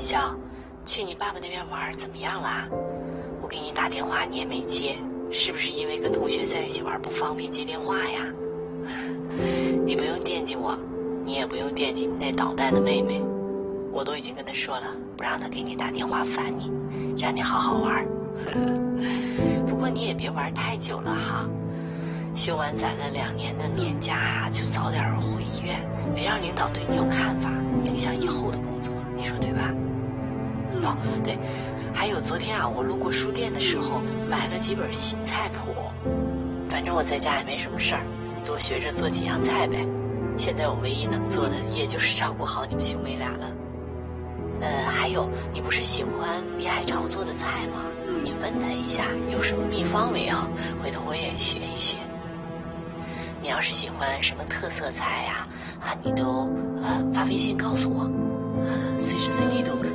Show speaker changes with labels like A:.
A: 笑，去你爸爸那边玩怎么样啦？我给你打电话你也没接，是不是因为跟同学在一起玩不方便接电话呀？你不用惦记我，你也不用惦记你那捣蛋的妹妹，我都已经跟她说了，不让她给你打电话烦你，让你好好玩。不过你也别玩太久了哈，休完攒了2年的年假啊，就早点回医院，别让领导对你有看法，影响以后的工作，你说对吧？哦，对，还有昨天啊，我路过书店的时候买了几本新菜谱，反正我在家也没什么事儿，多学着做几样菜呗。现在我唯一能做的也就是照顾好你们兄妹俩了。还有，你不是喜欢李海潮做的菜吗？你问他一下有什么秘方没有，回头我也学一学。你要是喜欢什么特色菜呀，你都发微信告诉我，随时随地都可以。